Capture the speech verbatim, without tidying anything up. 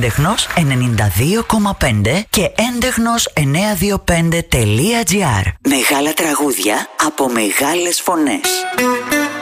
έντεχνος ενενήντα δύο κόμμα πέντε και έντεχνος εννιακόσια είκοσι πέντε τελεία τζι άρ. Μεγάλα τραγούδια από μεγάλες φωνές.